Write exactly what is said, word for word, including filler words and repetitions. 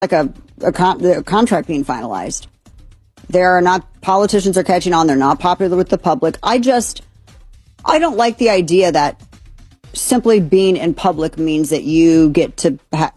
like a, a, con- a contract being finalized. There are not, politicians are catching on. They're not popular with the public. I just, I don't like the idea that simply being in public means that you get to ha-